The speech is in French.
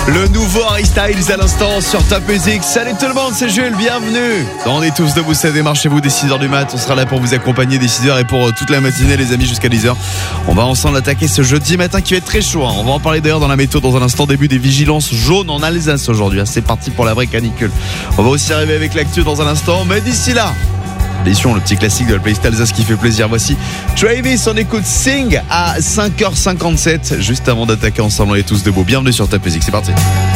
Le nouveau Harry Styles à l'instant sur Top Music. Salut tout le monde, c'est Jules, bienvenue. On est tous debout, ça démarre chez vous dès 6h du mat. On sera là pour vous accompagner dès 6h et pour toute la matinée les amis jusqu'à 10h. On va ensemble attaquer ce jeudi matin qui va être très chaud. On va en parler d'ailleurs dans la météo dans un instant. Début des vigilances jaunes en Alsace aujourd'hui. C'est parti pour la vraie canicule. On va aussi arriver avec l'actu dans un instant. Mais d'ici là, le petit classique de la playlist Alsace qui fait plaisir. Voici Travis, on écoute Sing à 5h57. Juste avant d'attaquer ensemble, on est tous debout. Bienvenue sur Top Music, c'est parti.